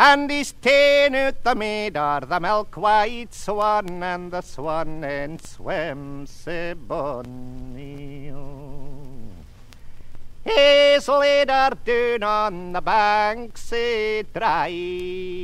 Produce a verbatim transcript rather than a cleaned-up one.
And he's ta'en out the meader, the milk-white swan, and the swan and swims sae bonny. He's laid her down on the banks sae dry.